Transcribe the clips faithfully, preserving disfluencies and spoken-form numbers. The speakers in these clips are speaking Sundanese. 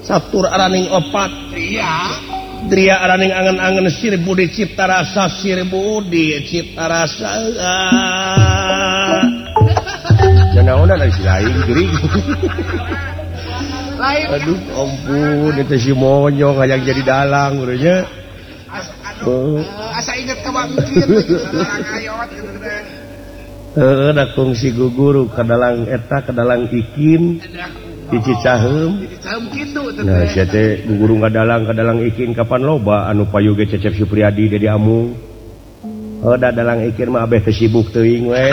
Satur araning opat Dria Dria araning angen-angen sir budi cipta rasa sir budi cipta rasa janaonan ari lain geuring lain aduh ampun eta si monyong hayang jadi dalang urangnya asa inget ka bangkit ayot gitu teh heeh da kongsi guguru kadalang eta kadalang ikin Cici caheum caheum kitu teh nah sia teh guguru ngadalang kadalang ikin kapan loba anu payu ge Cecep Supriyadi Dedi Amung oh da dalang ikin mah abeh teh sibuk teuing we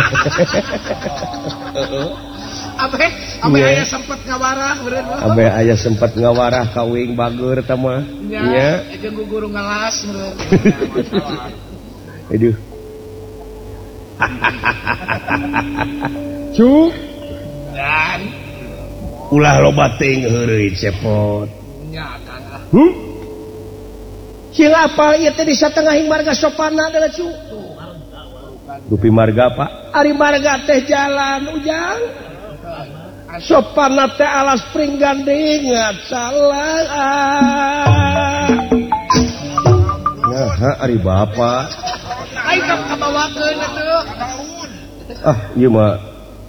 abeh abeh aya sempet ngawarah beureun mah abeh aya sempet ngawarah ka uing bageur eta mah nya jeung guguru ngalas beureun aduh cuk dan ulah loba teuing heureuy cepot nya kana hmm sing apal ieu teh di satengahing marga sopanna adalah cuk dupi marga Pak ari marga teh jalan ujang sopanna teh alas pringgandingan salah nah ari bapak aing ka bawakeun atuh ah ieu mah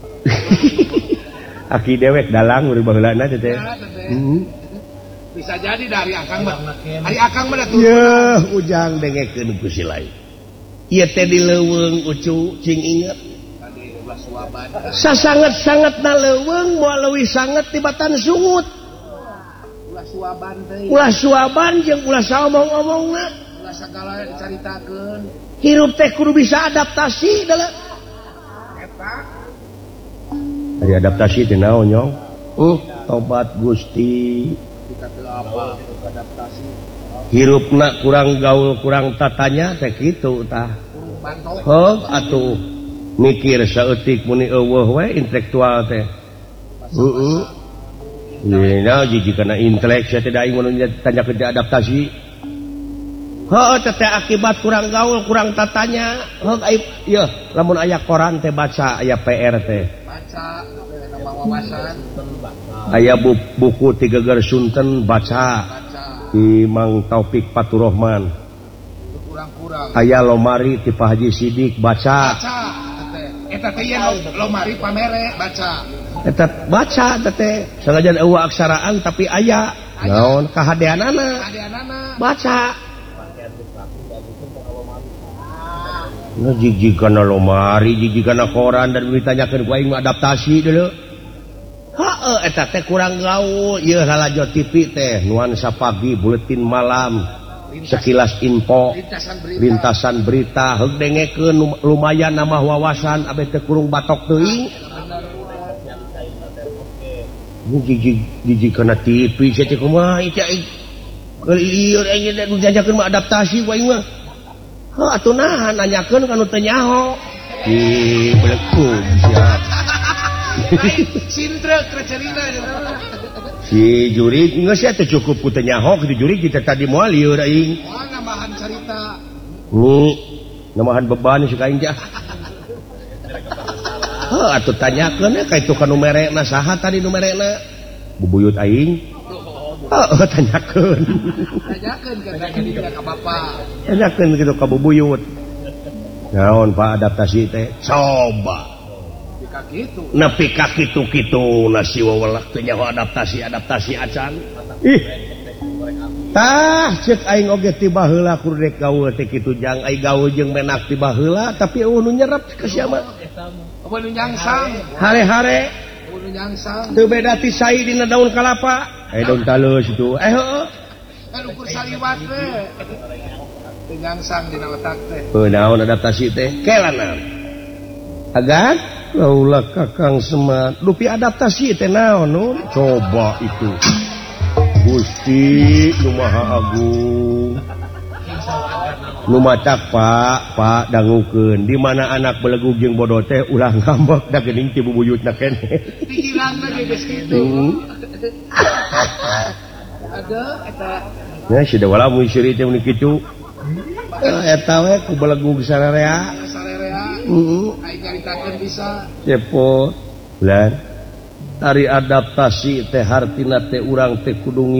aki dewek dalang urang baheulana teh teh. Heeh. Bisa jadi dari akang mah. Ari akang mah atuh. Yeuh, ujang dengekeun ku si lain. Ieu teh di leuweung ucu cing inget. Tadi ulah suaban. Sasanget-sangetna leuweung moal leuwih sanget tibatan sungut. Ulah suaban teh. Ulah suaban jeung ulah saomong-omongna. Ulah sagala dicaritakeun. Hirup teh kudu bisa adaptasi dalam eta ari adaptasi teh naon nyong? Uh, tobat Gusti. kita teu apa adaptasi. Hirupna kurang gaul kurang tatanya teh kitu tah. Bantok. Heuh atuh mikir saeutik muni eueuh we intelektual teh. Heeh. Yeuna jiji kana intelek saya teh aing mun tanya ke adaptasi. Heuh teh akibat kurang gaul kurang tatanya. Heuh ai ieu lamun aya koran teh baca aya P R teh. Baca nama wawasan Aya bu, buku Tiga Geger Sunten baca di Mang Taufik Faturrahman. kurang-kurang Aya lomari ti Pak Haji Sidik baca. baca eta teh yen lomari pamere baca Eta baca teh sengaja eueuh aksaraan tapi aya naon kahadeanana adeanana baca. Nah, jijik kana lomari, jijik kana koran dan ditanyakeun ku aing adaptasi deuleu. Heeh, eta teh kurang gaul. Ieu halajo T V teh nuansa pagi, buletin malam, sekilas info, lintasan berita lintasan berita, heug dengekeun lumayan nambah wawasan abeh teh kurung batok teuing. Ini jijik jijik kana T V saya teh kumaha ieu aing. Ieu aing diajakeun mah adaptasi ku aing mah. Heuh atuh nahan nanyakeun kanu teu nyaho. Di belekum sia. Cintrek recerina Si jurig geus aya teh cukup ku teu nyaho di jurig kita tadi moal lieur aing. oh nambahan cerita Ni nambahan beban suka aing teh. Heuh atuh tanyakeun ka itu kanu merekna saha tadi nu merekna? Bubuyut aing. Heeh tanyakeun. tanyakeun ka dina ka bapa Tanyakeun kitu ka bubuyut. Naon Pak adaptasi teh? Coba. jika gitu Nepi ka kitu-kitu nasi wawelak teh nyaho adaptasi-adaptasi acan. Ih. Tah ceuk aing oge ti baheula kudu rek gaul teh kitu jang ai gaul jeung menak ti baheula tapi eueuh nu nyerep ka sia mah. apa nu nyangsang Hare-hare apa nu nyangsang teu beda ti sai dina daun kalapa. Eh daun talus itu. Eh heueuh. kan ukur saliwat teh teu nyangsang dina otak teh Heuh naon adaptasi teh? Kelana. Agan laulah Kakang Semar dupi adaptasi teh naon nun? Coba itu. Gusti Nu Maha Agung. Nu macak Pak, Pak dangukeun di mana anak belegug jeung bodoh teh ulah ngambek da geuning ti bubuyutna keneh. pikiranna ge geus kitu ada eta Ya si dewala mun siri teh mun kitu. Eta we ku belegug sararea. sarerea Heeh. aing nyaritakeun bisa Cepo lan ari adaptasi teh hartina teh urang teh kudu